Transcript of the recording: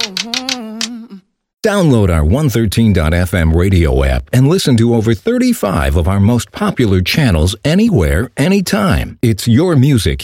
Download our 113.fm radio app and listen to over 35 of our most popular channels anywhere, anytime. It's your music,